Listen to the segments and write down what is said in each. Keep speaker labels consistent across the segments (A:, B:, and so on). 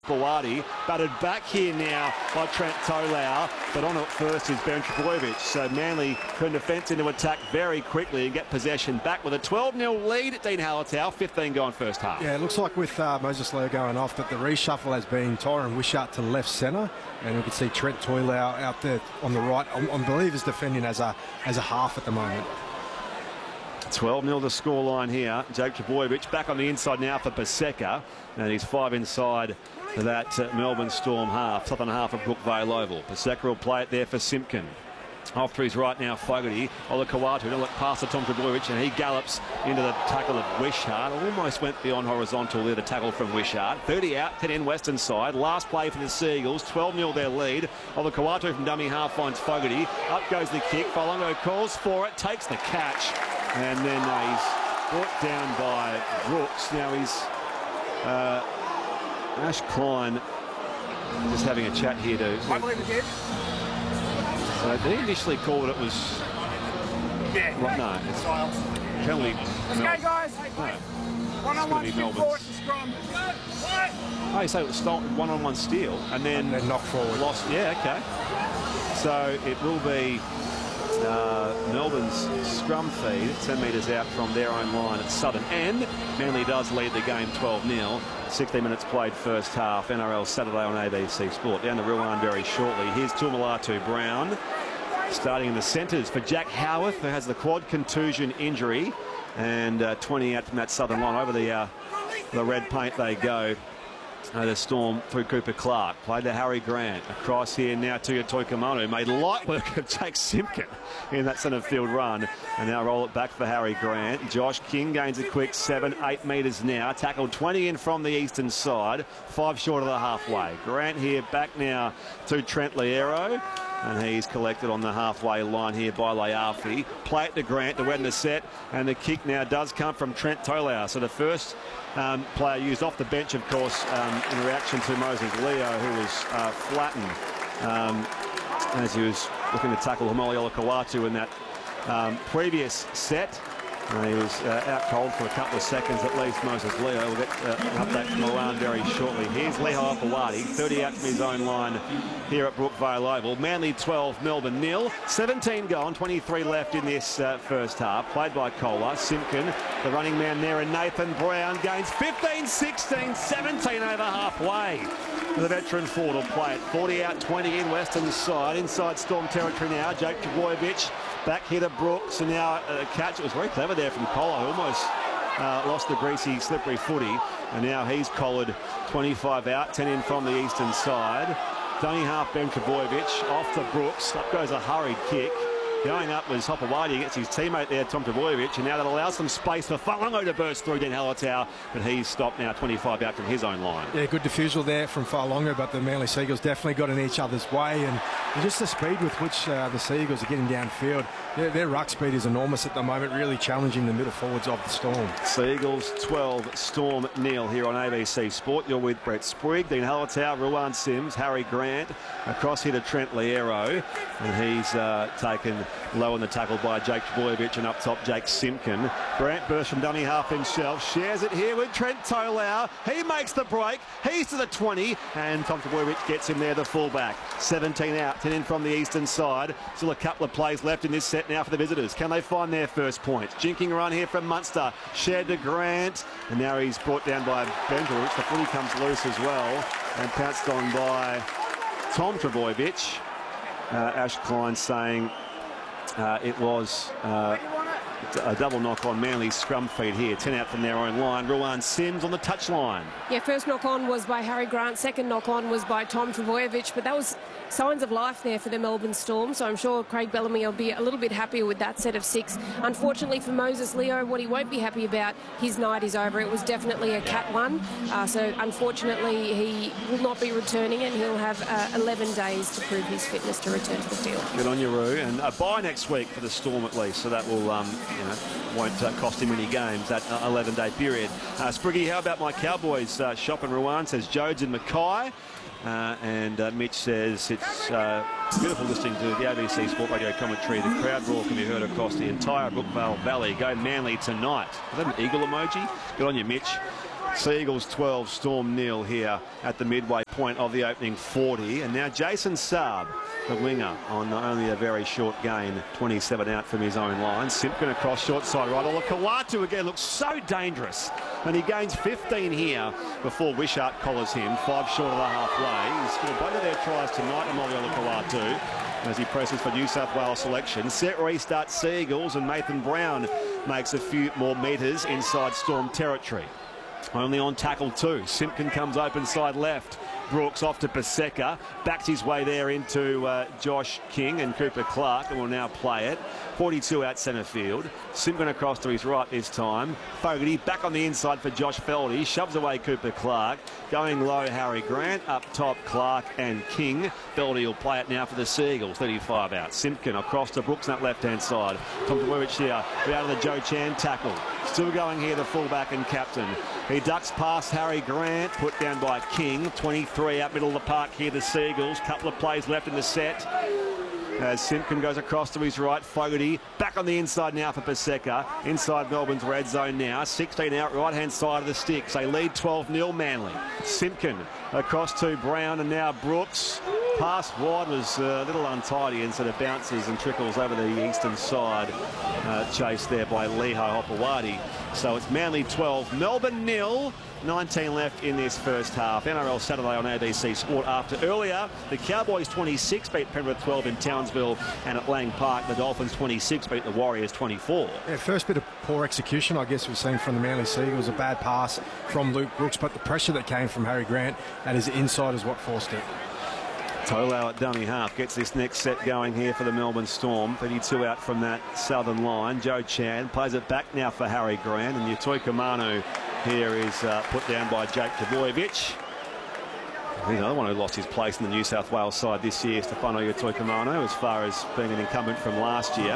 A: Bawadi, batted back here now by Trent Tolau, but on it first is Ben Trbojevic. So Manly turn defence into attack very quickly and get possession back with a 12-0 lead at Dean Hallertau, 15 gone first half.
B: Yeah, it looks like with Moses Leo going off that the reshuffle has been Tyron Wishart to left centre, and we can see Trent Tolau out there on the right. I believe is defending as a half at the moment.
A: 12-0 the scoreline here. Jake Trbojevic back on the inside now for Paseka, and he's 5 inside that Melbourne Storm half, southern half of Brookvale Oval. Paseka will play it there for Simpkin. Off to his right now, Fogarty. Olakau'atu, look past the Tom Trbojevic, and he gallops into the tackle of Wishart. Almost went beyond horizontal there, the tackle from Wishart. 30 out, 10 in western side. Last play for the Seagulls, 12-0 their lead. Olakau'atu from dummy half finds Fogarty. Up goes the kick. Falongo calls for it, takes the catch, and then he's brought down by Brooks. Now he's Ash Klein just having a chat here to...
C: I believe it did.
A: So they initially called it was...
C: Yeah.
A: Well, no, it's penalty.
C: Let's go, guys.
A: No.
C: One-on-one
A: It's
C: steal
A: gonna be
C: forward to scrum.
A: Oh, so it was stolen, one-on-one steal, and then
B: knocked forward.
A: Lost. Yeah, okay. So it will be Melbourne's scrum feed, 10 metres out from their own line at Southern. And Manly does lead the game 12-0. 16 minutes played first half. NRL Saturday on ABC Sport. Down to Ruan very shortly. Here's Tuamulatu Brown. Starting in the centres for Jack Howarth, who has the quad contusion injury. And 20 out from that Southern line. Over the red paint they go. The Storm through Cooper Clark. Played to Harry Grant. Across here now to Toikamanu. Made light work of Jake Simpkin in that centre field run. And now roll it back for Harry Grant. Josh King gains a quick 7-8 metres now. Tackled 20 in from the eastern side. 5 short of the halfway. Grant here back now to Trent Liero. And he's collected on the halfway line here by Leafi. Play it to Grant to win the set. And the kick now does come from Trent Tolau. So the first player used off the bench, of course, in reaction to Moses Leo, who was flattened as he was looking to tackle Haumole Olakau'atu in that previous set. He was out cold for a couple of seconds at least, Moses Leo. We'll get an update from Moran very shortly. Here's Leho Apawadi, 30 out from his own line here at Brookvale Oval. Manly 12, Melbourne 0. 17 gone, 23 left in this first half. Played by Kohler. Simpkin, the running man there, and Nathan Brown gains 15, 16, 17 over halfway. The veteran forward will play it. 40 out, 20 in western side. Inside Storm territory now. Jake Trbojevic back here to Brooks, and now a catch. It was very clever there from Kohler, who almost lost the greasy, slippery footy. And now he's collared 25 out, 10 in from the eastern side. Dummy half Ben Trbojevic off to Brooks. Up goes a hurried kick. Going up was Hopewadi against his teammate there, Tom Trbojevic, and now that allows some space for Falongo to burst through Dean Hallertau, but he's stopped now 25 out from his own line. Yeah,
B: good defusal there from Falongo, but the Manly Seagulls definitely got in each other's way, and just the speed with which the Seagulls are getting downfield. Their ruck speed is enormous at the moment, really challenging the middle forwards of the Storm.
A: Seagulls 12, Storm 0 here on ABC Sport. You're with Brett Sprigg, Dean Hallertau, Ruan Sims, Harry Grant, across here to Trent Liero, and he's taken low on the tackle by Jake Trbojevic, and up top Jake Simpkin. Grant bursts from dummy half himself, shares it here with Trent Tolau. He makes the break, he's to the 20, and Tom Trbojevic gets him there, the fullback. 17 out, 10 in from the eastern side. Still a couple of plays left in this set now for the visitors. Can they find their first point? Jinking run here from Munster, shared to Grant, and now he's brought down by Benjamin. The footy comes loose as well, and pounced on by Tom Trbojevic. Ash Klein saying it was a double knock on Manly's scrum feed here. 10 out from their own line. Ruan Sims on the touchline.
D: Yeah, first knock on was by Harry Grant. Second knock on was by Tom Trbojevic. But that was signs of life there for the Melbourne Storm. So I'm sure Craig Bellamy will be a little bit happier with that set of 6. Unfortunately for Moses Leo, what he won't be happy about, his night is over. It was definitely a Cat 1. So unfortunately, he will not be returning, and he'll have 11 days to prove his fitness to return to the field.
A: Good on you, Roo. And a bye next week for the Storm at least. So that will, won't cost him any games, that 11-day period. Spriggy, how about my Cowboys shop in Ruan? Says Jodes and Mackay. And Mitch says it's beautiful listening to the ABC Sport Radio commentary. The crowd roar can be heard across the entire Brookvale Valley. Go Manly tonight. Is that an eagle emoji? Good on you, Mitch. Seagulls 12, Storm 0 here at the midway point of the opening 40. And now Jason Saab, the winger, on only a very short gain, 27 out from his own line. Simpkin across short side right. Olakau'atu again looks so dangerous. And he gains 15 here before Wishart collars him, 5 short of the halfway. He's scored both of their tries tonight, Amoli Olakau'atu, as he presses for New South Wales selection. Set restart Seagulls, and Nathan Brown makes a few more metres inside Storm territory. Only on tackle 2. Simpkin comes open side left. Brooks off to Paseka, backs his way there into Josh King and Cooper Clark, and will now play it. 42 out centre field. Simpkin across to his right this time. Fogarty back on the inside for Josh Feldy. Shoves away Cooper Clark. Going low, Harry Grant. Up top, Clark and King. Feldy will play it now for the Seagulls. 35 out. Simpkin across to Brooks on that left-hand side. Tom Dewowicz here. Out of the Joe Chan tackle. Still going here, the fullback and captain. He ducks past Harry Grant. Put down by King. 23 out middle of the park here, the Seagulls. Couple of plays left in the set. As Simpkin goes across to his right, Fogarty back on the inside now for Paseka. Inside Melbourne's red zone now. 16 out, right-hand side of the sticks. They lead 12-0 Manly. Simpkin across to Brown, and now Brooks. Pass wide was a little untidy and sort of bounces and trickles over the eastern side. Chased there by Leho Hopewadi. So it's Manly 12, Melbourne 0. 19 left in this first half. NRL Saturday on ABC Sport. After earlier, the Cowboys 26 beat Penrith 12 in Townsville, and at Lang Park, the Dolphins 26 beat the Warriors 24.
B: Yeah, first bit of poor execution, I guess we've seen from the Manly Seagulls. A bad pass from Luke Brooks, but the pressure that came from Harry Grant at his inside is what forced it.
A: Tolau at dummy half gets this next set going here for the Melbourne Storm. 32 out from that southern line. Joe Chan plays it back now for Harry Grant, and Yutoi Kamanu here is put down by Jake Trbojevic. He's another one who lost his place in the New South Wales side this year, Stefano Yutoi Kamanu, as far as being an incumbent from last year.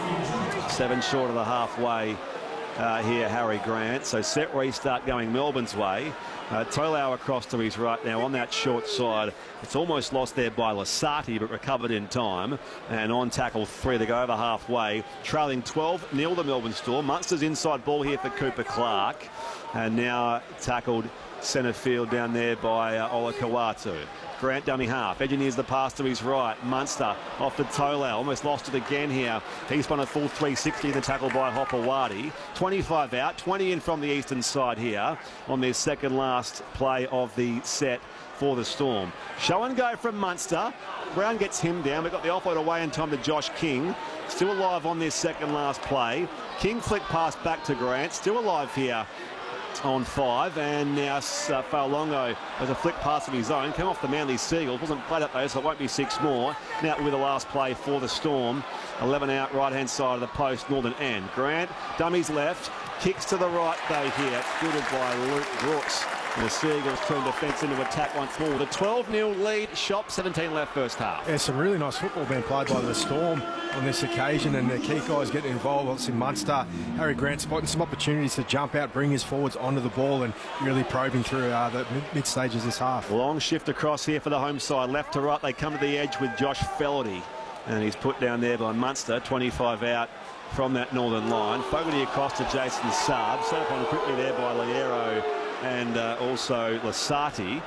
A: 7 short of the halfway here, Harry Grant. So set restart going Melbourne's way. Tolau across to his right now on that short side. It's almost lost there by Lasati, but recovered in time. And on tackle 3 to go over halfway. Trailing 12-0 the Melbourne Storm. Munster's inside ball here for Cooper Clark. And now tackled centre field down there by Olakau'atu. Grant dummy half, engineers the pass to his right. Munster off to Tolau, almost lost it again here. He spun a full 360 in the tackle by Hopewadi. 25 out, 20 in from the eastern side here on their second last play of the set for the Storm. Show and go from Munster. Brown gets him down. We've got the offload away in time to Josh King. Still alive on this second last play. King flick pass back to Grant. Still alive here on 5, and now Fa'alongo has a flick pass of his own, came off the Manly Seagulls, wasn't played up though, so it won't be 6 more. Now with the last play for the Storm. 11 out, right hand side of the post, northern end. Grant dummies left, kicks to the right though here, fielded by Luke Brooks. And the Seagulls turn defence into attack once more. The 12-0 lead, shop 17 left first half.
B: Yeah, some really nice football being played by the Storm on this occasion, and the key guys getting involved. Obviously Munster, Harry Grant spotting some opportunities to jump out, bring his forwards onto the ball, and really probing through the mid stages of this half.
A: Long shift across here for the home side, left to right. They come to the edge with Josh Feldy, and he's put down there by Munster. 25 out from that northern line. Fogarty across to Jason Saab, set up on quickly there by Liero and also Lasati.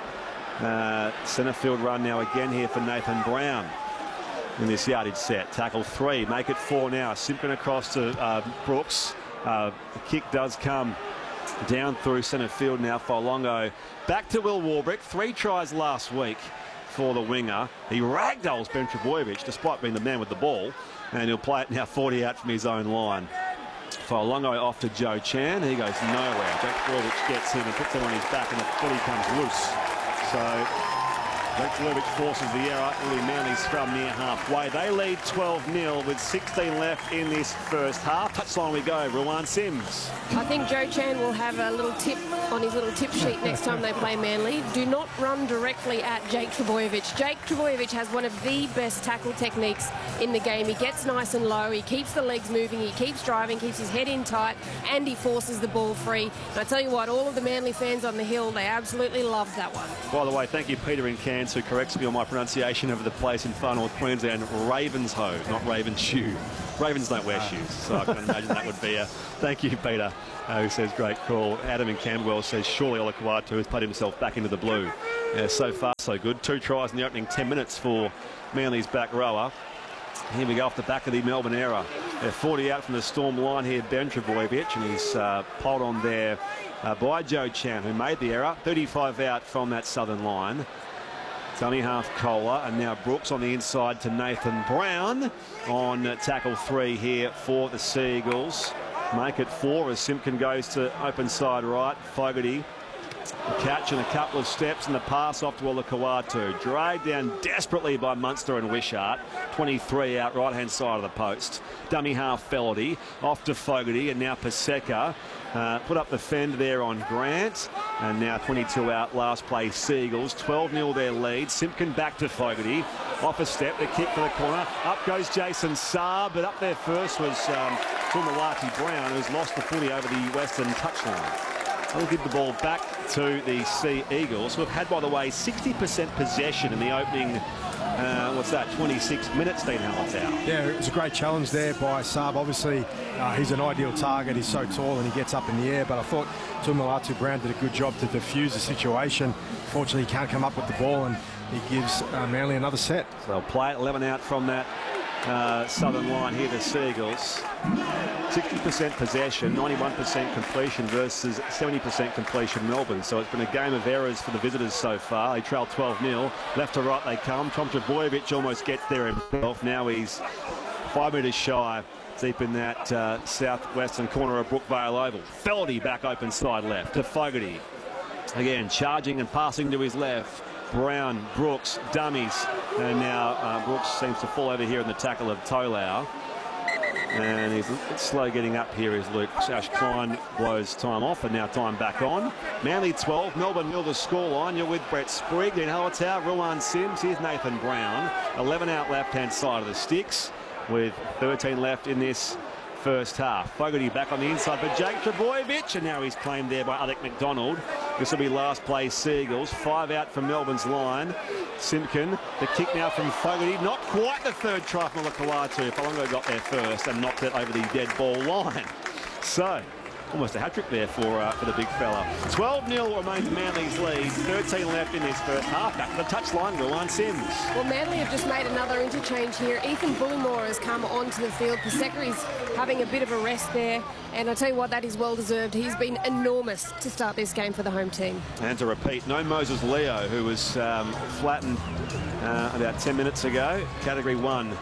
A: Centre field run now again here for Nathan Brown in this yardage set. Tackle 3, make it 4 now. Simpkin across to Brooks. The kick does come down through centre field now for Longo. Back to Will Warbrick. 3 tries last week for the winger. He ragdolls Ben Trbojevic despite being the man with the ball, and he'll play it now 40 out from his own line. Fa'alongo off to Joe Chan. He goes nowhere. Jack Trbojevic gets him and puts him on his back, and the footy comes loose. So Jack Trbojevic forces the error. Early Manly scrum near halfway. They lead 12-0 with 16 left in this first half. Touchline we go. Ruwan Sims.
D: I think Joe Chan will have a little tip on his little tip sheet next time they play Manly. Do not run directly at Jake Trbojevic. Jake Trbojevic has one of the best tackle techniques in the game. He gets nice and low. He keeps the legs moving. He keeps driving, keeps his head in tight, and he forces the ball free. And I tell you what, all of the Manly fans on the hill, they absolutely loved that one.
A: By the way, thank you, Peter in Cairns. Lance, who corrects me on my pronunciation of the place in far north Queensland, Ravenshoe, not Ravenshoe. Ravens don't wear shoes, so I can imagine that would be a thank you, Peter, who says great call. Adam in Camberwell says surely Olakau'atu has played himself back into the blue. Yeah, so far so good. 2 tries in the opening 10 minutes for Manly's back rower. Here we go off the back of the Melbourne error. They're 40 out from the Storm line here, Ben Trbojevic, and he's pulled on there by Joe Chan, who made the error. 35 out from that southern line. Dummy half Kohler, and now Brooks on the inside to Nathan Brown on tackle 3 here for the Seagulls. Make it 4 as Simpkin goes to open side right. Fogarty. A catch and a couple of steps and the pass off to Olakau'atu. Dragged down desperately by Munster and Wishart. 23 out right hand side of the post. Dummy half Feldy off to Fogarty, and now Paseka put up the fend there on Grant, and now 22 out last play Seagulls. 12-0 their lead. Simpkin back to Fogarty. Off a step, the kick for the corner. Up goes Jason Saab, but up there first was Tuimulati Brown, who's lost the footy over the western touchline. We'll give the ball back to the Sea Eagles, who have had, by the way, 60% possession in the opening, 26 minutes, Dean Hallertau.
B: Yeah, it was a great challenge there by Saab. Obviously, he's an ideal target. He's so tall and he gets up in the air, but I thought Tuimulati Brown did a good job to defuse the situation. Fortunately, he can't come up with the ball, and he gives Manly another set.
A: So they'll play it 11 out from that southern line here, the Seagulls. 60% possession, 91% completion versus 70% completion Melbourne. So it's been a game of errors for the visitors so far. They trail 12-0. Left to right they come. Tom Trbojevic almost gets there himself. Now he's 5 metres shy, deep in that southwestern corner of Brookvale Oval. Feldy back open side left to Fogarty. Again, charging and passing to his left. Brown, Brooks, dummies, and now Brooks seems to fall over here in the tackle of Tolau. And he's a bit slow getting up here as Luke Klein blows time off, and now time back on. Manly 12, Melbourne 0 the scoreline. You're with Brett Sprigg, Dean Hallertau, Ruan Sims. Here's Nathan Brown. 11 out left-hand side of the sticks with 13 left in this first half. Fogarty back on the inside for Jake Trbojevic, and now he's claimed there by Alec McDonald. This will be last play Seagulls. 5 out from Melbourne's line. Simpkin, the kick now from Fogarty. Not quite the third try from Olakau'atu. Palongo got there first and knocked it over the dead ball line. So, almost a hat-trick there for the big fella. 12-0 remains Manly's lead. 13 left in this first half. Back to the touchline, Ruan Sims.
D: Well, Manly have just made another interchange here. Ethan Bullimore has come onto the field. Paseka is having a bit of a rest there. And I tell you what, that is well-deserved. He's been enormous to start this game for the home team.
A: And to repeat, no Moses Leo, who was flattened about 10 minutes ago. Category 1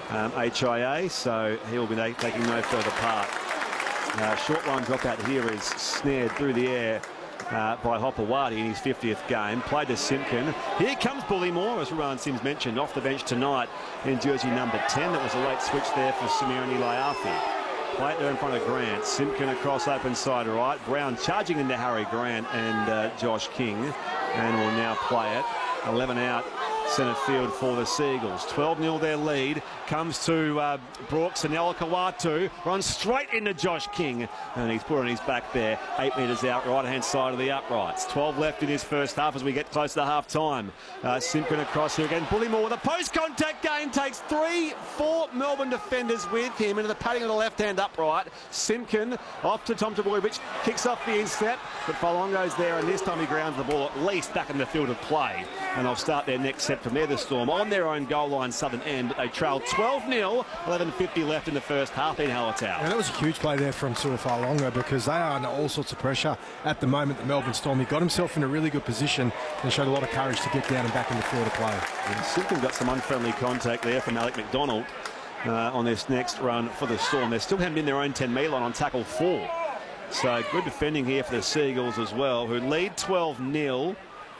A: HIA, so he will be taking no further part. Short line drop out here is snared through the air by Hopewadi in his 50th game. Played to Simpkin. Here comes Bullimore, as Ruan Sims mentioned, off the bench tonight in jersey number 10. That was a late switch there for Simeone Laiafi. Play it there in front of Grant. Simpkin across open side right. Brown charging into Harry Grant and Josh King, and will now play it. 11 out centre field for the Seagulls. 12-0 their lead. Comes to Brooks, and Olakau'atu runs straight into Josh King, and he's put on his back there. 8 metres out, right-hand side of the uprights. 12 left in his first half as we get close to half-time. Simpkin across here again. Bullimore with a post-contact gain. Takes 3-4 Melbourne defenders with him into the padding of the left-hand upright. Simpkin off to Tom Trbojevic. Kicks off the instep, but Falongo's there, and this time he grounds the ball at least back in the field of play. And they'll start their next set from there, the Storm, on their own goal line southern end, but they trail 12-0, 11:50 left in the first half in Hallertau.
B: Yeah, that was a huge play there from Tuimulati because they are under all sorts of pressure at the moment, the Melbourne Storm. He got himself in a really good position and showed a lot of courage to get down and back in the field of play.
A: Simpkin got some unfriendly contact there from Alec McDonald on this next run for the Storm. They're still having in their own 10-metre line on tackle 4. So good defending here for the Seagulls as well, who lead 12-0.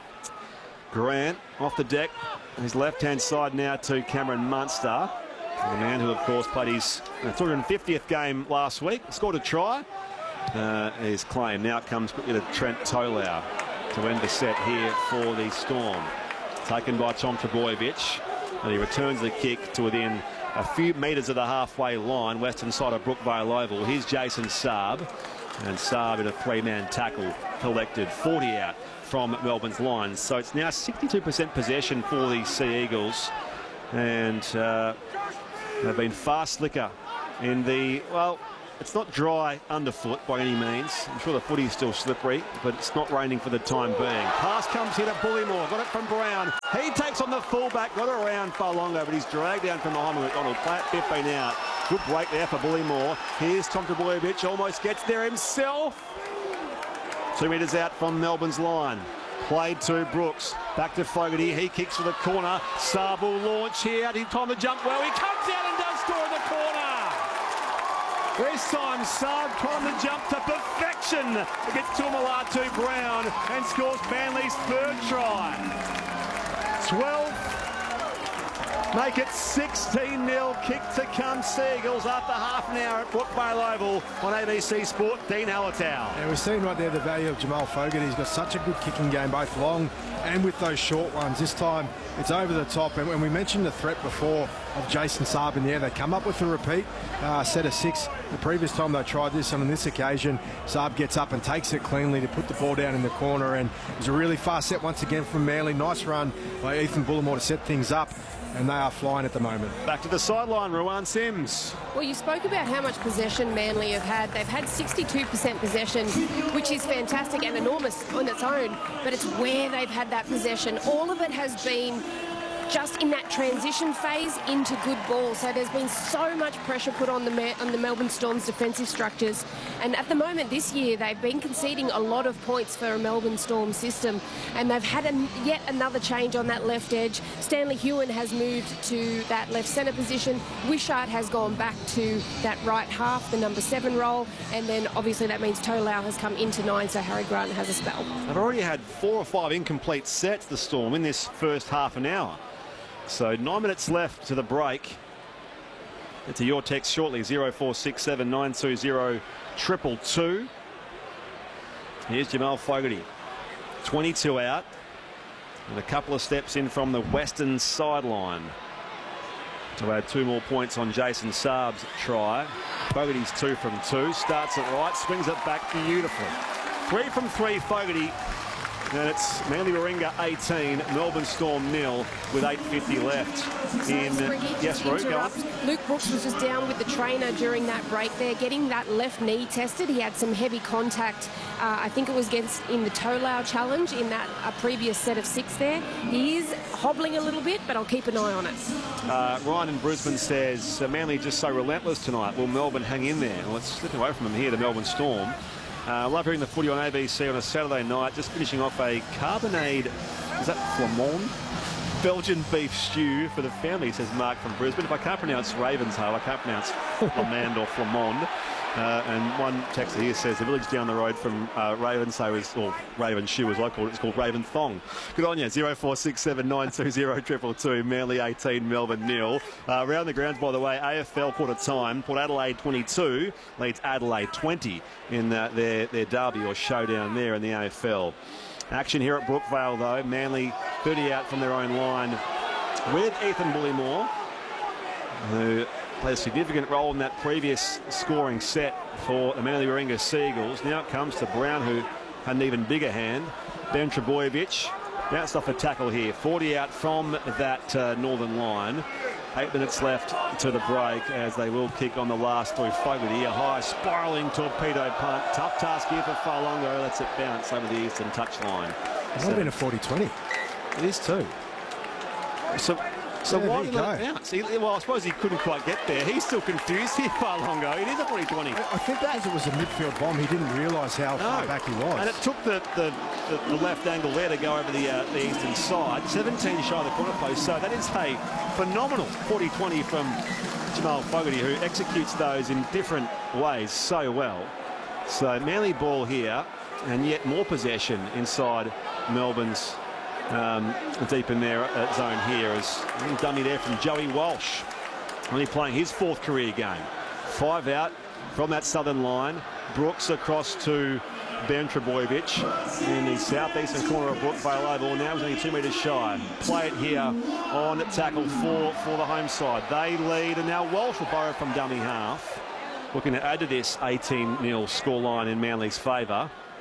A: Grant off the deck, his left-hand side now to Cameron Munster. The man who, of course, played his 250th game last week, scored a try. His claim now comes quickly to Trent Tolau to end the set here for the Storm. Taken by Tom Trbojevic, and he returns the kick to within a few metres of the halfway line, western side of Brookvale Oval. Here's Jason Saab, and Saab in a 3-man tackle collected, 40 out from Melbourne's lines. So it's now 62% possession for the Sea Eagles, and they've been far slicker in the, well, it's not dry underfoot by any means. I'm sure the footy's still slippery, but it's not raining for the time being. Pass comes here to Bullymore. Got it from Brown. He takes on the fullback. Got it around Farlongo, but he's dragged down from behind McDonald. Play at 15 out. Good break there for Bullymore. Here's Tom Trbojevic. Almost gets there himself. 2 metres out from Melbourne's line. Played to Brooks. Back to Fogarty. He kicks for the corner. Saab will launch here. He timed the jump well. He comes out and does score in the corner. This time Saab timed the jump to perfection against Tuamulatu Brown and scores Manly's third try. 12. Make it 16-0. Kick to come Seagulls after half an hour at Brookvale Oval on ABC Sport. Dean Hallertau.
B: Yeah, we've seen right there the value of Jamal Fogarty. He's got such a good kicking game, both long and with those short ones. This time it's over the top. And when we mentioned the threat before of Jason Saab in the air, they come up with a repeat set of 6. The previous time they tried this, and on this occasion Saab gets up and takes it cleanly to put the ball down in the corner. And it was a really fast set once again from Manly. Nice run by Ethan Bullimore to set things up. And they are flying at the moment.
A: Back to the sideline, Ruan Sims.
D: Well, you spoke about how much possession Manly have had. They've had 62% possession, which is fantastic and enormous on its own, but it's where they've had that possession. All of it has been just in that transition phase into good ball. So there's been so much pressure put on the Melbourne Storm's defensive structures. And at the moment this year, they've been conceding a lot of points for a Melbourne Storm system. And they've had yet another change on that left edge. Stanley Hewen has moved to that left centre position. Wishart has gone back to that right half, the number 7 role. And then obviously that means Tolau has come into 9, so Harry Grant has a spell.
A: They've already had 4 or 5 incomplete sets, the Storm, in this first half an hour. So 9 minutes left to the break. It's your text shortly, 0467 920 222. Here's Jamal Fogarty, 22 out, and a couple of steps in from the western sideline to add 2 more points on Jason Saab's try. Fogarty's 2 from 2, starts it right, swings it back beautifully. 3 from 3, Fogarty. And it's Manly Warringah 18, Melbourne Storm 0 with 8:50 left. Yes, Ruth, go on.
D: Luke Brooks was just down with the trainer during that break there, getting that left knee tested. He had some heavy contact. I think it was in the Tolau challenge in that previous set of 6 there. He is hobbling a little bit, but I'll keep an eye on it.
A: Ryan in Brisbane says, Manly just so relentless tonight. Will Melbourne hang in there? Well, let's slip away from them here, the Melbourne Storm. Love hearing the footy on ABC on a Saturday night. Just finishing off a carbonade, is that Flamand? Belgian beef stew for the family, says Mark from Brisbane. If I can't pronounce Ravenshoe, I can't pronounce Flamand or Flamand. And one texter here says the village down the road from Ravenshoe or Ravenshoe as I call it, it's called Raventhong. Good on you, 0467 920 222, Manly 18, Melbourne 0. Around the grounds, by the way, AFL quarter time, Port Adelaide 22 leads Adelaide 20 in their derby or showdown there in the AFL. Action here at Brookvale though, Manly 30 out from their own line with Ethan Bullimore, who played a significant role in that previous scoring set for the Manly Warringah Seagulls. Now it comes to Brown, who had an even bigger hand. Ben Trbojevic bounced off a tackle here. 40 out from that northern line. 8 minutes left to the break as they will kick on the last 3. Fogarty, a high spiralling torpedo punt. Tough task here for Farlongo. Lets it bounce over the eastern touchline.
B: It's not been a 40-20.
A: It is too. So why did it bounce? Well, I suppose he couldn't quite get there. He's still confused here, Farlongo. It is a 40-20.
B: I think because it was a midfield bomb, he didn't realise how far back he was.
A: And it took the left angle there to go over the eastern side. 17 shy of the corner post. So that is a phenomenal 40-20 from Jamal Fogarty, who executes those in different ways so well. So Manly ball here, and yet more possession inside Melbourne's deep in their zone here, as dummy there from Joey Walsh, only playing his 4th career game. 5 out from that southern line. Brooks across to Ben Trbojevic in the southeastern corner of Brookvale Oval. Now he's only 2 metres shy. Play it here on tackle 4 for the home side. They lead, and now Walsh will borrow from dummy half, looking to add to this 18-0 scoreline in Manly's favour.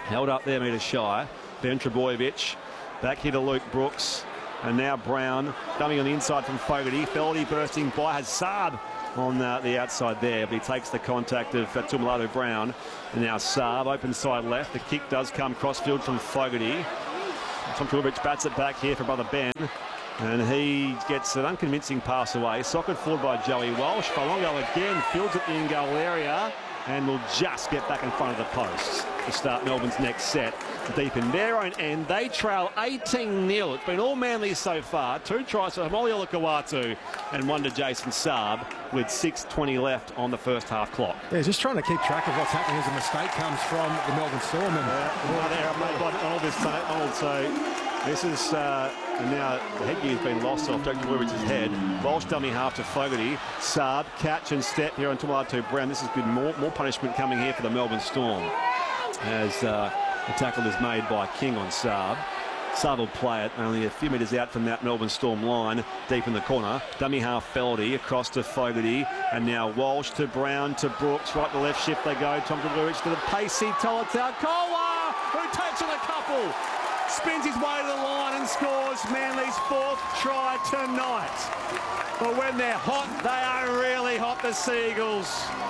A: Held up there, metre shy. Ben Trebojevic back here to Luke Brooks. And now Brown coming on the inside from Fogarty. Feldy bursting by Saab on the outside there, but he takes the contact of Tuimolotu Brown. And now Saab, open side left. The kick does come crossfield from Fogarty. Tom Trbojevic bats it back here for brother Ben. And he gets an unconvincing pass away. Socketed forward by Joey Walsh. Falongo again fields it in goal area and will just get back in front of the posts to start Melbourne's next set. Deep in their own end, they trail 18-0. It's been all Manly so far. 2 tries for Hamoli Olakau'atu and 1 to Jason Saab with 6:20 left on the first half clock.
B: Yeah, just trying to keep track of what's happening as a mistake comes from the Melbourne Storm. And
A: there made by Arnold this time. Arnold, so this is now the headgear's been lost off Dr. Trbojevich's head. Walsh dummy half to Fogarty. Saab, catch and step here on Tuimolotu Brown. This has been more punishment coming here for the Melbourne Storm as the tackle is made by King on Saab. Saab will play it only a few metres out from that Melbourne Storm line, deep in the corner. Dummy half Feldy across to Fogarty, and now Walsh to Brown to Brooks. Right to left shift they go. Tom Trbojevic to the pacey Tolutau Kola, who takes on a couple. Spins his way to the line and scores Manly's 4th try tonight. But when they're hot, they are really hot, the Seagulls.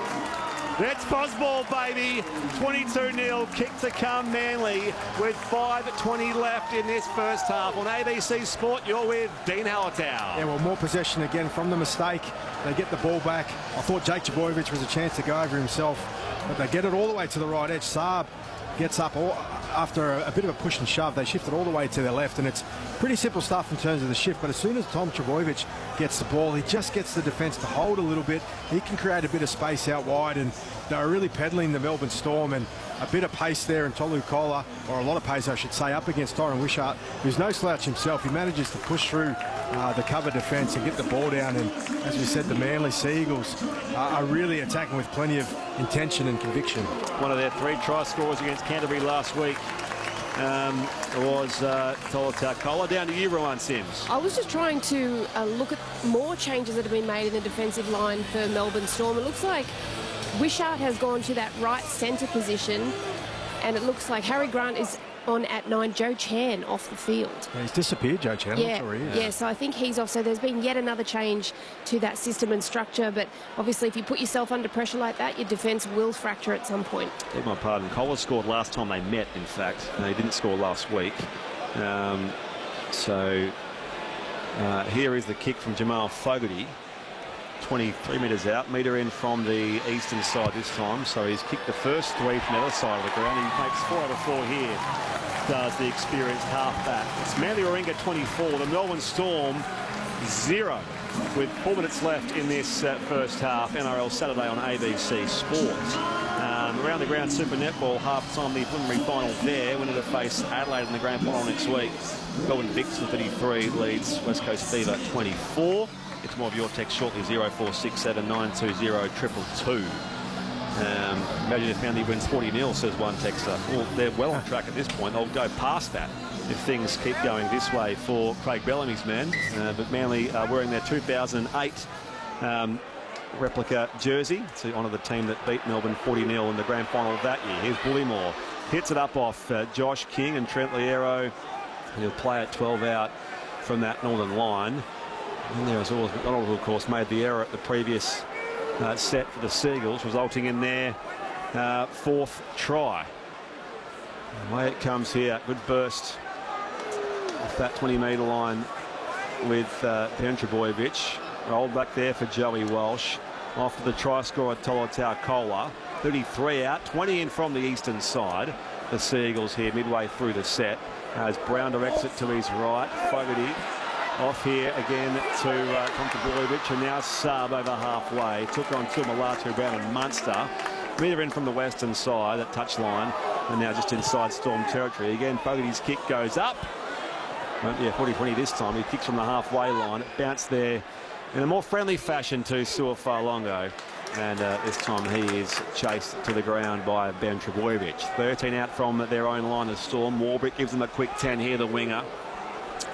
A: That's Fosball, baby. 22-0 kick to come, Manly, with 5:20 left in this first half. On ABC Sport, you're with Dean Hallertau.
B: Yeah, well, more possession again from the mistake. They get the ball back. I thought Jake Trbojevic was a chance to go over himself, but they get it all the way to the right edge. Saab gets up after a bit of a push and shove. They shift it all the way to their left, and it's pretty simple stuff in terms of the shift. But as soon as Tom Trbojevic gets the ball, he just gets the defence to hold a little bit. He can create a bit of space out wide, and they're really peddling the Melbourne Storm, and a bit of pace there in Tolu Kola, or a lot of pace I should say, up against Tyron Wishart, who's no slouch himself. He manages to push through the cover defence and get the ball down, and as we said, the Manly Seagulls are really attacking with plenty of intention and conviction.
A: One of their 3 try scorers against Canterbury last week was Tolutau Kola. Down to you, Rowan Sims.
D: I was just trying to look at more changes that have been made in the defensive line for Melbourne Storm. It looks like Wishart has gone to that right centre position, and it looks like Harry Grant is on at 9. Joe Chan off the field.
B: Yeah, he's disappeared, Joe Chan.
D: Yeah,
B: I'm sure he is.
D: yeah, so I think he's off. So there's been yet another change to that system and structure. But obviously, if you put yourself under pressure like that, your defence will fracture at some point.
A: Beg my pardon. Kola scored last time they met, in fact. He didn't score last week. Here is the kick from Jamal Fogarty. 23 metres out, metre in from the eastern side this time. So he's kicked the first 3 from the other side of the ground. He makes 4 out of 4 here, does the experienced halfback. It's Manly Warringah 24, the Melbourne Storm 0, with 4 minutes left in this first half. NRL Saturday on ABC Sport. Around the ground Super Netball half-time, the preliminary final there. Winner to face Adelaide in the grand final next week. Melbourne Vixen 33 leads West Coast Fever 24. It's more of your text shortly, 0467 920 222. Imagine if Manly wins 40-0, says one texter. Well, they're well on track at this point. They'll go past that if things keep going this way for Craig Bellamy's men. But Manly are wearing their 2008 replica jersey to honour the team that beat Melbourne 40-0 in the grand final that year. Here's Bullymore. Hits it up off Josh King and Trent Liero. He'll play it 12 out from that northern line. And there was always McDonald, who of course made the error at the previous set for the Seagulls, resulting in their 4th try. Away it comes here. Good burst off that 20-metre line with Ben Trbojevic. Rolled back there for Joey Walsh. Off to the try scorer Tolutau Kola. 33 out, 20 in from the eastern side. The Seagulls here midway through the set. As Brown directs it to his right. Fogarty off here again to Tom Trbojevic, and now Saab over halfway. Took on Tuimolotu Brown and Munster. Metre in from the western side, that touch line, and now just inside Storm territory. Again, Fogarty's kick goes up. Yeah, 40-20 this time. He kicks from the halfway line. It bounced there in a more friendly fashion to Su'Fa'alongo. And this time he is chased to the ground by Ben Trbojevic. 13 out from their own line of Storm. Warbrick gives them a quick 10 here, the winger.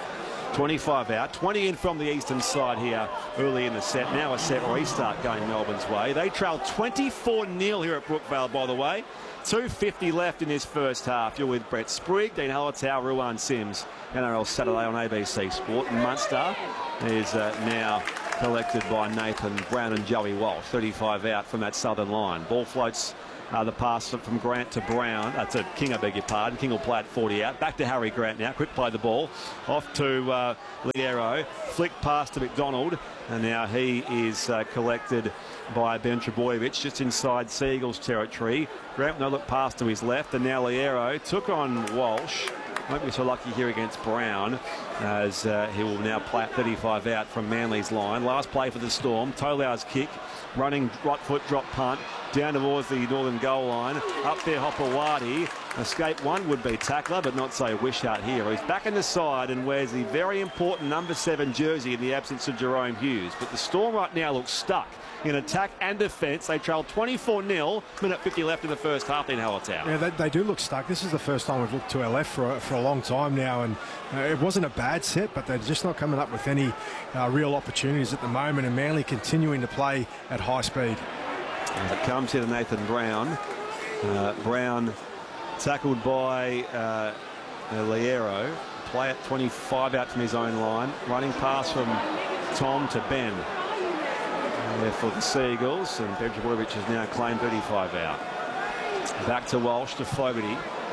A: 25 out, 20 in from the eastern side here early in the set. Now a set restart going Melbourne's way. They trail 24-0 here at Brookvale, by the way. 2:50 left in this first half. You're with Brett Sprigg, Dean Hallertau, Ruan Sims. NRL Saturday on ABC Sport. Munster is now collected by Nathan Brown and Joey Walsh. 35 out from that southern line. Ball floats the pass from Grant to Brown. To King, I beg your pardon. King will play at 40 out. Back to Harry Grant now. Quick play the ball. Off to Liero. Flick pass to McDonald. And now he is collected by Ben Trebojevic just inside Seagulls territory. Grant no look pass to his left. And now Liero took on Walsh. Won't be so lucky here against Brown, as he will now play at 35 out from Manly's line. Last play for the Storm. Tolau's kick. Running right foot drop punt. Down towards the northern goal line. Up there, Hopewadi. Escape one would-be tackler, but not so Wishart here. He's back in the side and wears the very important number 7 jersey in the absence of Jerome Hughes. But the Storm right now looks stuck in attack and defence. They trail 24-0. Minute 50 left in the first half in Hallertau.
B: Yeah, they do look stuck. This is the first time we've looked to our left for a long time now, and it wasn't a bad set, but they're just not coming up with any real opportunities at the moment, and Manly continuing to play at high speed.
A: As it comes here to Nathan Brown. Brown tackled by Liero. Play at 25 out from his own line. Running pass from Tom to Ben. There for the Seagulls, and Ben Trebojevic has now claimed 35 out. Back to Walsh to Fogarty.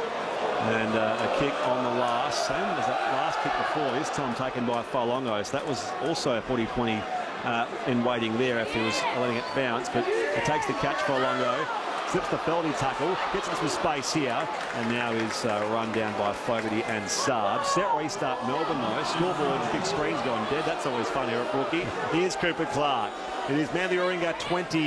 A: And a kick on the last, same as that last kick before, this time taken by Falongo. So that was also a 40-20 in waiting there after he was letting it bounce, but it takes the catch for Falongo. Slips the Feldy tackle, gets into some space here, and now is run down by Fogarty and Saab. Set restart Melbourne though. Scoreboard, big screen's gone dead. That's always fun here at Brookie. Here's Cooper Clark. It is Manly Warringah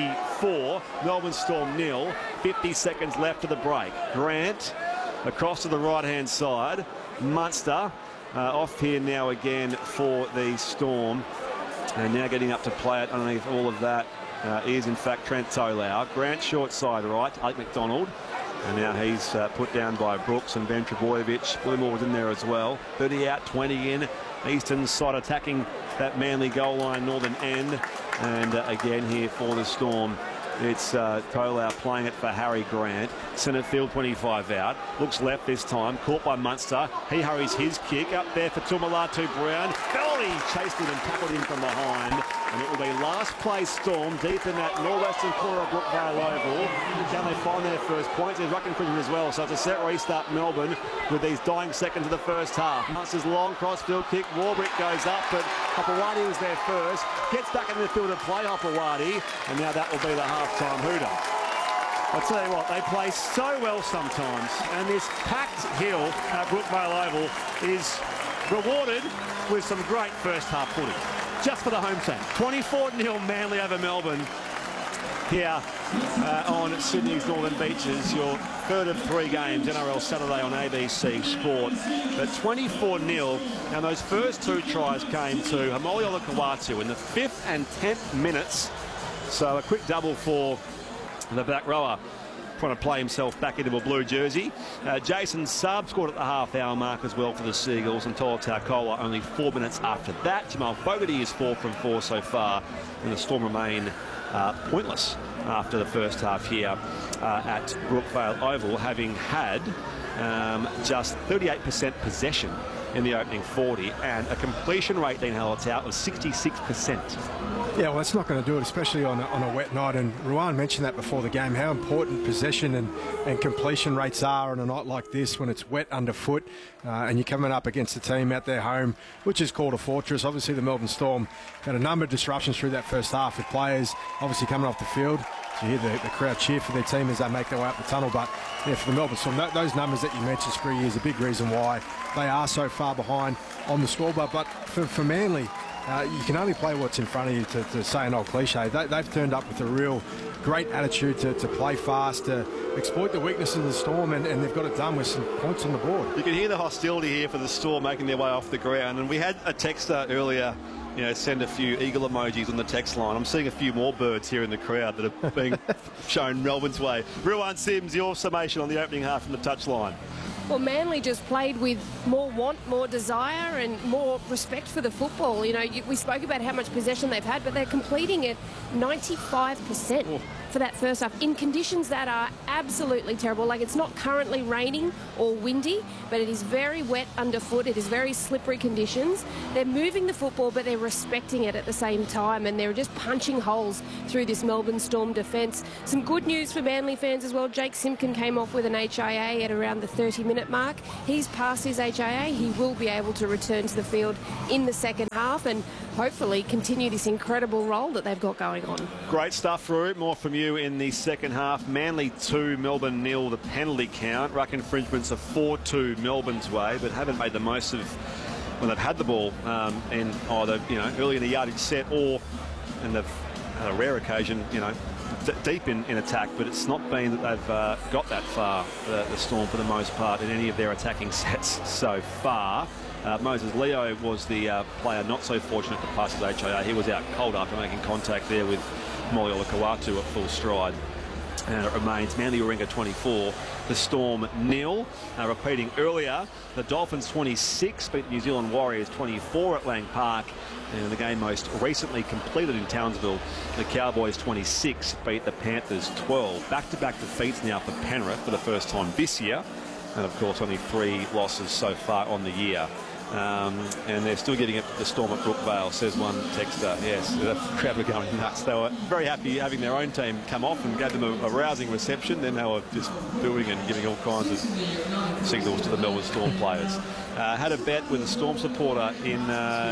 A: 24, Melbourne Storm 0. 50 seconds left to the break. Grant across to the right-hand side. Munster off here now again for the Storm. And now getting up to play it underneath all of that is in fact Trent Tolau. Grant short side right, Alec McDonald. And now he's put down by Brooks and Ben Trebojevic. Blumore was in there as well. 30 out, 20 in. Eastern side attacking that Manly goal line, northern end. And again here for the Storm, it's Tolau playing it for Harry Grant. Centre field 25 out. Looks left this time. Caught by Munster. He hurries his kick up there for Tumalatu Brown. Feldy chased it and tackled him from behind. And it will be last place Storm deep in that northwestern corner of Brookvale Oval. Can they find their first points? There's ruck infringement as well. So it's a set restart Melbourne with these dying seconds of the first half. Munster's long cross-field kick. Warbrick goes up, but Hopewadi was there first. Gets back in the field to play Hopewadi. And now that will be the half-time hooter. I'll tell you what, they play so well sometimes, and this packed hill at Brookvale Oval is rewarded with some great first half footy. Just for the home team. 24-0 Manly over Melbourne here on Sydney's Northern Beaches. Your third of 3 games, NRL Saturday on ABC Sport. But 24-0, and those first 2 tries came to Hamoli Olakau'atu in the 5th and 10th minutes. So a quick double for the back rower, trying to play himself back into a blue jersey. Jason Saab scored at the half-hour mark as well for the Seagulls, and Toa Taukola only 4 minutes after that. Jamal Fogarty is 4 from 4 so far, and the Storm remain pointless after the first half here at Brookvale Oval, having had just 38% possession in the opening 40 and a completion rate, Dean Hallertau, of 66%.
B: Yeah, well, that's not going to do it, especially on a wet night. And Ruan mentioned that before the game, how important possession and completion rates are on a night like this when it's wet underfoot and you're coming up against a team at their home, which is called a fortress. Obviously, the Melbourne Storm had a number of disruptions through that first half with players obviously coming off the field. So you hear the crowd cheer for their team as they make their way up the tunnel. But yeah, for the Melbourne Storm, those numbers that you mentioned, Spriggy, is a big reason why they are so far behind on the scoreboard. But for Manly, you can only play what's in front of you, to say an old cliche. They've turned up with a real great attitude to play fast, to exploit the weaknesses of the Storm, and they've got it done with some points on the board.
A: You can hear the hostility here for the Storm making their way off the ground. And we had a texter earlier, you know, send a few eagle emojis on the text line. I'm seeing a few more birds here in the crowd that are being shown Melbourne's way. Ruan Sims, your summation on the opening half from the touchline.
D: Well, Manly just played with more want, more desire and more respect for the football. You know, we spoke about how much possession they've had, but they're completing it 95% for that first half in conditions that are absolutely terrible. Like, it's not currently raining or windy, but it is very wet underfoot. It is very slippery conditions. They're moving the football, but they're respecting it at the same time, and they're just punching holes through this Melbourne Storm defence. Some good news for Manly fans as well. Jake Simpkin came off with an HIA at around the 30-minute mark. He's passed his HIA. He will be able to return to the field in the second half and hopefully continue this incredible role that they've got going on.
A: Great stuff, Roo. More from you in the second half. Manly 2, Melbourne 0, the penalty count. Ruck infringements are 4-2 Melbourne's way, but haven't made the most of when they've had the ball in either, early in the yardage set or, and they've had a rare occasion, deep in attack, but it's not been that they've got that far, the Storm, for the most part, in any of their attacking sets so far. Moses Leo was the player not so fortunate to pass his HIA. He was out cold after making contact there with Molly Olakau'atu at full stride. And it remains Manly Warringah 24, the Storm 0. Repeating earlier, the Dolphins 26 beat New Zealand Warriors 24 at Lang Park. And the game most recently completed in Townsville, the Cowboys 26 beat the Panthers 12. Back-to-back defeats now for Penrith for the first time this year. And of course only 3 losses so far on the year. And they're still getting it, the Storm at Brookvale, says one texter. Yes, the crowd were going nuts. They were very happy having their own team come off and gave them a rousing reception. Then they were just booing and giving all kinds of signals to the Melbourne Storm players. Had a bet with a Storm supporter in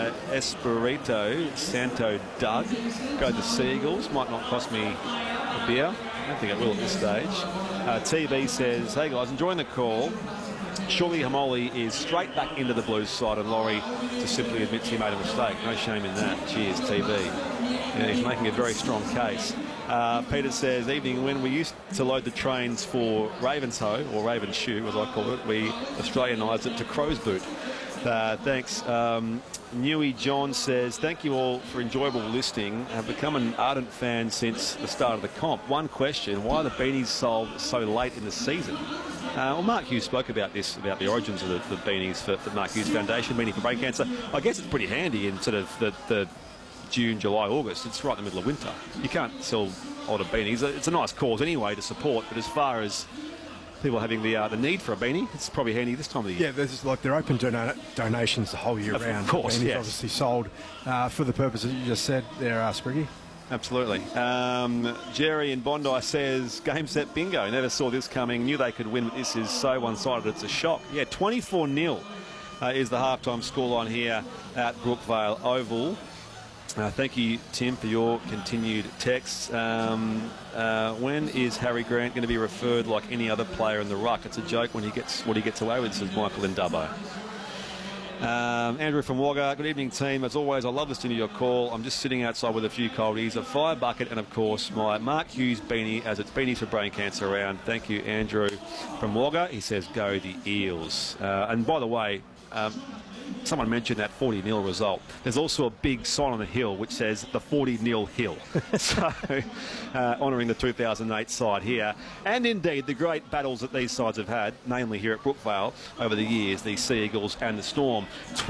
A: Espirito, Santo Doug. Go to Seagulls. Might not cost me a beer. I don't think it will at this stage. TB says, hey guys, enjoying the call. Surely Hamoli is straight back into the Blues side, and Laurie just simply admits he made a mistake. No shame in that. Cheers, TB. Yeah, he's making a very strong case. Peter says, evening, when we used to load the trains for Ravenshoe, or Ravenshoe as I call it, we Australianised it to Crow's Boot. Thanks. Newey John says, thank you all for enjoyable listening. I've become an ardent fan since the start of the comp. One question, why are the beanies sold so late in the season? Well, Mark Hughes spoke about this, about the origins of the beanies for the Mark Hughes Foundation, beanie for brain cancer. I guess it's pretty handy in sort of the June, July, August. It's right in the middle of winter. You can't sell older beanies. It's a nice cause anyway to support, but as far as people having the need for a beanie, it's probably handy this time of the year.
B: Yeah, there's they're open donations the whole year round.
A: Of course,
B: beanies
A: yes.
B: Obviously sold for the purposes you just said there, Spriggy.
A: Absolutely. Jerry in Bondi says, game set bingo. Never saw this coming. Knew they could win, but this is so one-sided. It's a shock. Yeah, 24-0 is the halftime scoreline here at Brookvale Oval. Thank you, Tim, for your continued texts. When is Harry Grant going to be referred like any other player in the ruck? It's a joke when he gets what he gets away with, says Michael in Dubbo. Andrew from Wagga, good evening team. As always, I love listening to your call. I'm just sitting outside with a few coldies, a fire bucket, and of course my Mark Hughes beanie, as it's beanies for brain cancer around. Thank you, Andrew from Wagga. He says, go the Eels. And by the way, someone mentioned that 40-0 result. There's also a big sign on the hill which says the 40-0 hill. So, honouring the 2008 side here. And indeed, the great battles that these sides have had, namely here at Brookvale over the years, the Sea Eagles and the Storm.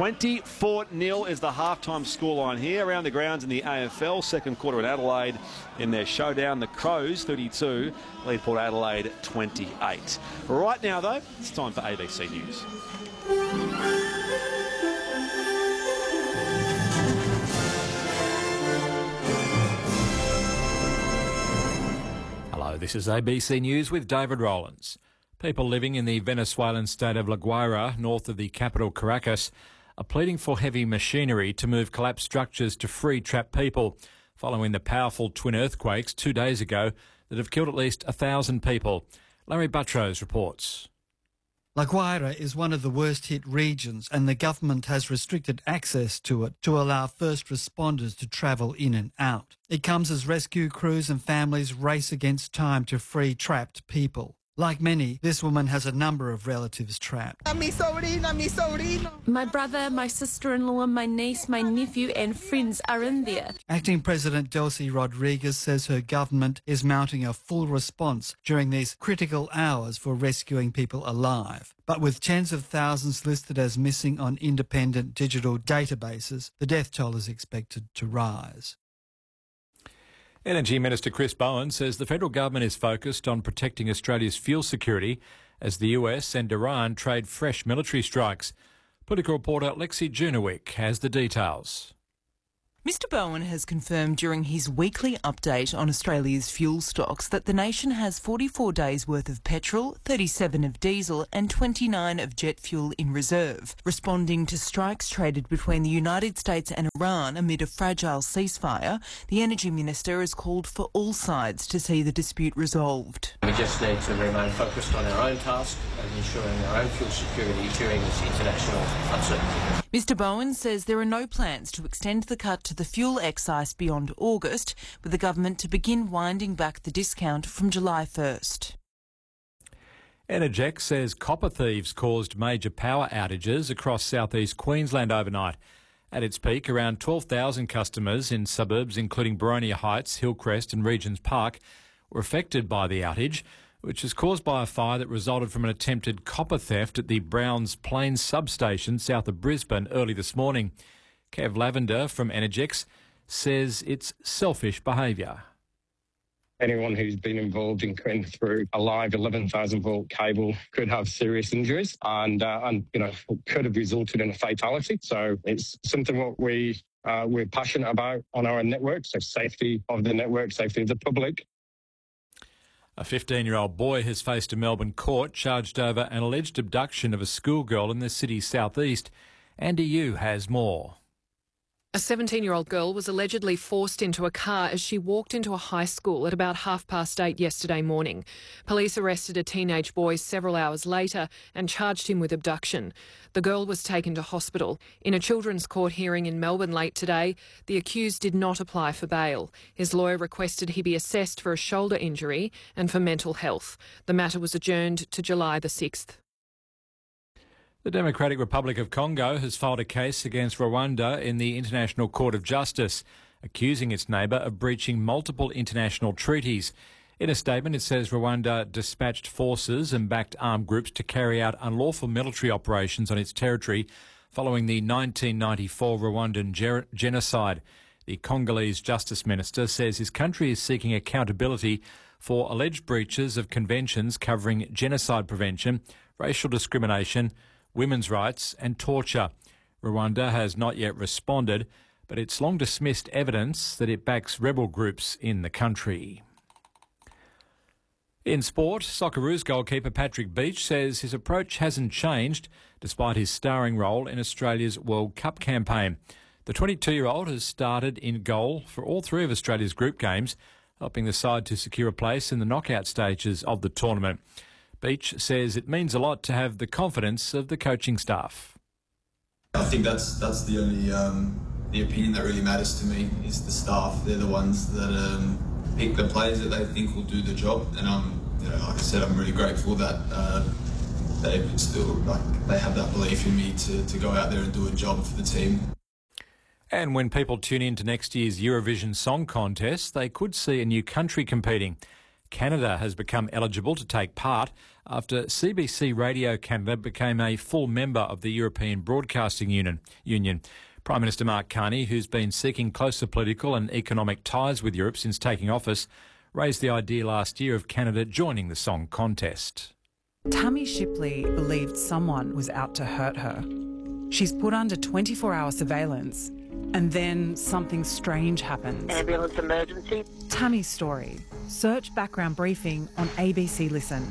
A: 24-0 is the halftime scoreline here around the grounds in the AFL. Second quarter in Adelaide in their showdown. The Crows 32, lead Port Adelaide 28. Right now, though, it's time for ABC News.
E: Hello, this is ABC News with David Rowlands. People living in the Venezuelan state of La Guaira, north of the capital Caracas, are pleading for heavy machinery to move collapsed structures to free trapped people, following the powerful twin earthquakes 2 days ago that have killed at least 1,000 people. Larry Buttrose reports.
F: La Guaira is one of the worst-hit regions, and the government has restricted access to it to allow first responders to travel in and out. It comes as rescue crews and families race against time to free trapped people. Like many, this woman has a number of relatives trapped.
G: My brother, my sister-in-law, my niece, my nephew and friends are in there.
F: Acting President Delcy Rodriguez says her government is mounting a full response during these critical hours for rescuing people alive. But with tens of thousands listed as missing on independent digital databases, the death toll is expected to rise.
E: Energy Minister Chris Bowen says the federal government is focused on protecting Australia's fuel security as the US and Iran trade fresh military strikes. Political reporter Lexi Junowick has the details.
H: Mr Bowen has confirmed during his weekly update on Australia's fuel stocks that the nation has 44 days worth of petrol, 37 of diesel and 29 of jet fuel in reserve. Responding to strikes traded between the United States and Iran amid a fragile ceasefire, the Energy Minister has called for all sides to see the dispute resolved.
I: We just need to remain focused on our own task and ensuring our own fuel security during this international uncertainty.
H: Mr Bowen says there are no plans to extend the cut to the fuel excise beyond August, with the government to begin winding back the discount from July 1st.
E: Energex says copper thieves caused major power outages across southeast Queensland overnight. At its peak, around 12,000 customers in suburbs including Boronia Heights, Hillcrest and Regents Park were affected by the outage, which was caused by a fire that resulted from an attempted copper theft at the Browns Plains substation south of Brisbane early this morning. Kev Lavender from Energex says it's selfish behaviour.
J: Anyone who's been involved in cutting through a live 11,000 volt cable could have serious injuries and could have resulted in a fatality. So it's something what we're passionate about on our network, so safety of the network, safety of the public.
E: A 15-year-old boy has faced a Melbourne court charged over an alleged abduction of a schoolgirl in the city's southeast. Andy Yu has more.
K: A 17-year-old girl was allegedly forced into a car as she walked into a high school at about 8:30 yesterday morning. Police arrested a teenage boy several hours later and charged him with abduction. The girl was taken to hospital. In a children's court hearing in Melbourne late today, the accused did not apply for bail. His lawyer requested he be assessed for a shoulder injury and for mental health. The matter was adjourned to July the 6th.
E: The Democratic Republic of Congo has filed a case against Rwanda in the International Court of Justice, accusing its neighbour of breaching multiple international treaties. In a statement, it says Rwanda dispatched forces and backed armed groups to carry out unlawful military operations on its territory following the 1994 Rwandan genocide. The Congolese Justice Minister says his country is seeking accountability for alleged breaches of conventions covering genocide prevention, racial discrimination, women's rights and torture. Rwanda has not yet responded, but it's long dismissed evidence that it backs rebel groups in the country. In sport, Socceroos goalkeeper Patrick Beach says his approach hasn't changed despite his starring role in Australia's World Cup campaign. The 22-year-old has started in goal for all three of Australia's group games, helping the side to secure a place in the knockout stages of the tournament. Beach says it means a lot to have the confidence of the coaching staff.
L: I think that's the only the opinion that really matters to me is the staff. They're the ones that pick the players that they think will do the job, and like I said, I'm really grateful that they have that belief in me to go out there and do a job for the team.
E: And when people tune in to next year's Eurovision Song Contest, they could see a new country competing. Canada has become eligible to take part after CBC Radio Canada became a full member of the European Broadcasting Union. Prime Minister Mark Carney, who's been seeking closer political and economic ties with Europe since taking office, raised the idea last year of Canada joining the song contest.
M: Tammy Shipley believed someone was out to hurt her. She's put under 24-hour surveillance, and then something strange happens.
N: Ambulance emergency.
M: Tammy's story. Search background briefing on ABC Listen.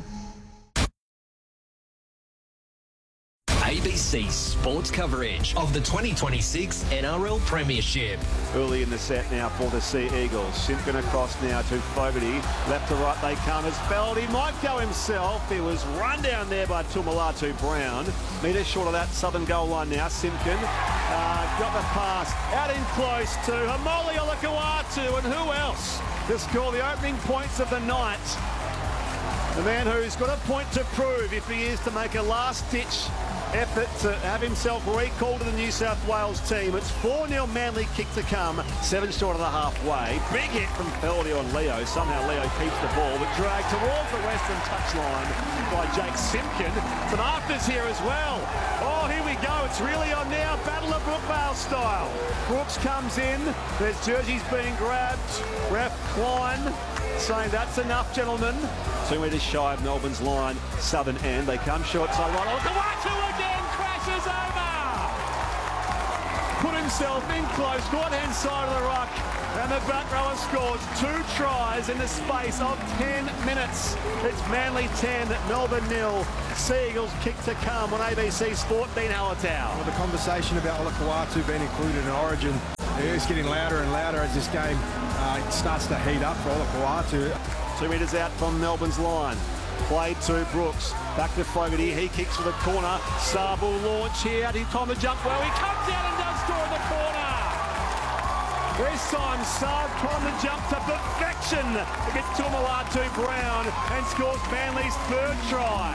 O: ABC sports coverage of the 2026 NRL Premiership.
A: Early in the set now for the Sea Eagles. Simpkin across now to Fogarty. Left to right they come as Feld. He might go himself. He was run down there by Tumalatu Brown. Metres short of that southern goal line now. Simpkin got the pass out in close to Hamoli Olakau'atu, and who else to score the opening points of the night The man who's got a point to prove if he is to make a last-ditch effort to have himself recalled to the New South Wales team. It's 4-0 Manly kick to come, 7 short of the halfway. Big hit from Feldy on Leo. Somehow Leo keeps the ball, but dragged towards the western touchline by Jake Simpkin. Some afters here as well. Oh, here we go. It's really on now. Battle of Brookvale style. Brooks comes in. There's jerseys being grabbed. Ref Klein saying that's enough, gentlemen. 2 metres shy of Melbourne's line, southern end. They come short sideline. Oh, Kawatu again crashes over. Put himself in close, right-hand side of the ruck. And the back rower scores 2 tries in the space of 10 minutes. It's Manly 10, Melbourne 0. Seagulls kick to come on ABC Sport. Dean Hallertau.
B: Well, the conversation about Ola Kawatu being included in Origin is getting louder and louder as this game starts to heat up for Ola Kawatu.
A: 2 metres out from Melbourne's line. Played to Brooks. Back to Fogarty. He kicks for the corner. Saab will launch here. He time to jump well. He comes out and does score in the corner. This time Saab trying to jump to perfection against Tuamulatu Brown and scores Manly's 3rd try.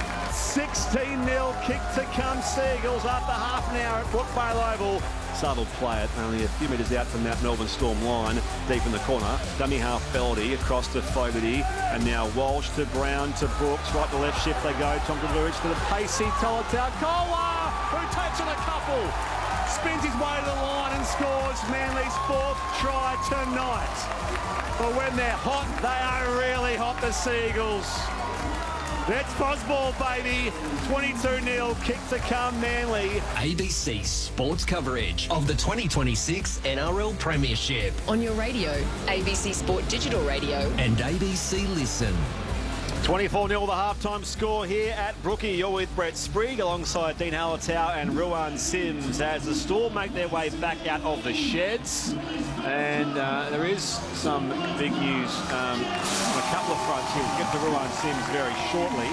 A: 16-0 kick to come Seagulls after half an hour at Brookvale Oval. Saab will play it only a few metres out from that Melbourne Storm line, deep in the corner. Dummy half Feldy across to Fogarty, and now Walsh to Brown to Brooks. Right to left shift they go. Tom Kavuric to the pacey Tolotau Kola, who takes on a couple. Spins his way to the line and scores Manly's 4th try tonight. But when they're hot, they are really hot, the Seagulls. It's Fuzzball, baby. 22-0 kick to come, Manly.
O: ABC Sports coverage of the 2026 NRL Premiership.
N: On your radio, ABC Sport Digital Radio.
O: And ABC Listen.
A: 24-0 the halftime score here at Brookie. You're with Brett Sprigg alongside Dean Hallertau and Ruan Sims as the Storm make their way back out of the sheds. And there is some big news on a couple of fronts here. We'll get to Ruan Sims very shortly.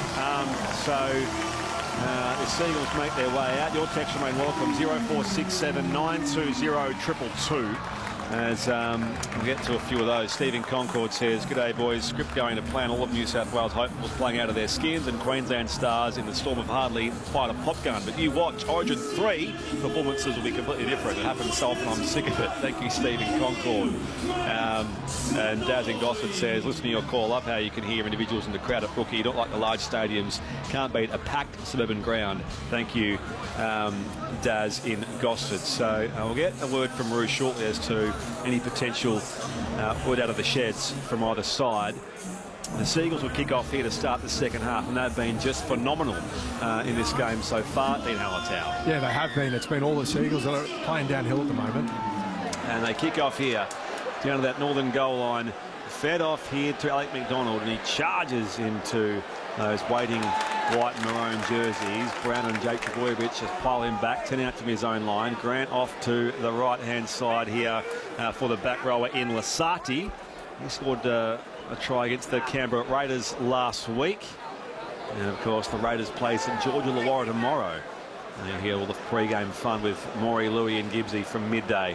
A: The Seagulls make their way out. Your text remain welcome, 0467 920 222. As we'll get to a few of those. Stephen Concord says, "G'day boys, script going to plan. All of New South Wales hopefuls playing out of their skins and Queensland stars in the Storm of hardly fired a pop gun. But you watch, Origin 3 performances will be completely different. It happens so often, I'm sick of it." Thank you, Stephen Concord. And Daz in Gosford says, "Listen to your call. Love how you can hear individuals in the crowd at Brookie. You don't like the large stadiums. Can't beat a packed suburban ground." Thank you, Daz in Gosford. So we'll get a word from Roo shortly as to any potential wood out of the sheds from either side. The Seagulls will kick off here to start the second half, and they've been just phenomenal in this game so far, Dean Hallertau.
B: Yeah, they have been. It's been all the Seagulls that are playing downhill at the moment.
A: And they kick off here down to that northern goal line. Fed off here to Alec McDonald, and he charges into those waiting white and maroon jerseys. Brown and Jake Trbojevic just pile him back, 10 out from his own line. Grant off to the right-hand side here for the back rower in Lasati. He scored a try against the Canberra Raiders last week. And, of course, the Raiders play St George Illawarra tomorrow. And you'll hear all the pre-game fun with Maury, Louis and Gibbsy from midday.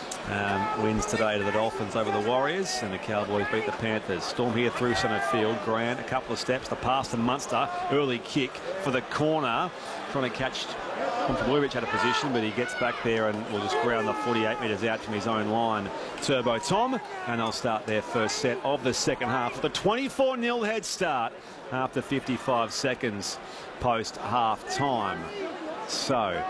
A: Wins today to the Dolphins over the Warriors, and the Cowboys beat the Panthers. Storm here through centre field. Grant, a couple of steps. The pass to Munster. Early kick for the corner. Trying to catch Trbojevic out of position, but he gets back there and will just ground the 48 metres out from his own line. Turbo Tom, and they'll start their first set of the second half with a 24-0 head start after 55 seconds post half time. So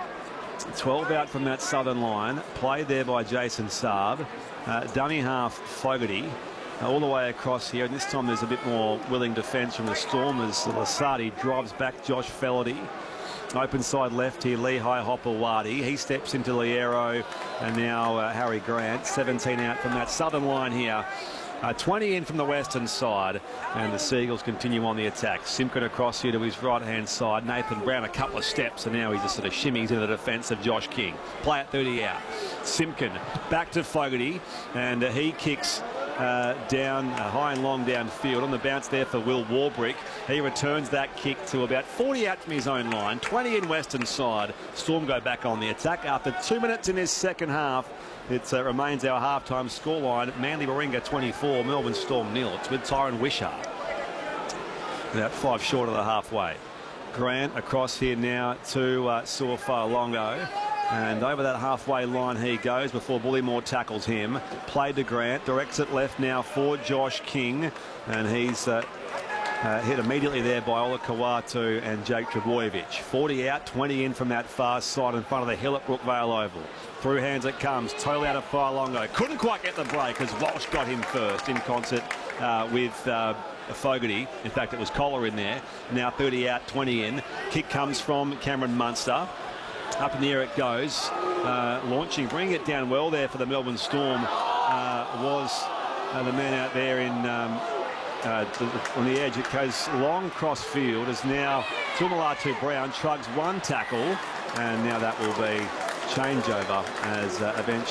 A: 12 out from that southern line, played there by Jason Saab. Dummy half Fogarty all the way across here, and this time there's a bit more willing defence from the Storm as Lasati drives back Josh Feldy. Open side left here, Lehigh Hopewadi. He steps into Liero, and now Harry Grant. 17 out from that southern line here. 20 in from the western side, and the Seagulls continue on the attack. Simpkin across here to his right-hand side. Nathan Brown a couple of steps, and now he just sort of shimmies into the defence of Josh King. Play at 30 out. Simpkin back to Fogarty, and he kicks down high and long downfield. On the bounce there for Will Warbrick. He returns that kick to about 40 out from his own line. 20 in western side. Storm go back on the attack after 2 minutes in his second half. It remains our halftime scoreline. Manly Warringah 24, Melbourne Storm 0. It's with Tyron Wishart. About 5 short of the halfway. Grant across here now to Suafa-Longo. And over that halfway line he goes before Bullymore tackles him. Played to Grant, directs it left now for Josh King. And he's hit immediately there by Ola Kawatu and Jake Trebojevic. 40 out, 20 in from that far side in front of the hill at Brookvale Oval. Through hands it comes, totally out of Fire-Longo. Couldn't quite get the break as Walsh got him first in concert with Fogarty. In fact, it was Collar in there. Now 30 out, 20 in. Kick comes from Cameron Munster. Up in the air it goes. Launching, bringing it down well there for the Melbourne Storm was the man out there in on the edge. It goes long cross field as now Tumalatu Brown shrugs one tackle, and now that will be changeover as eventually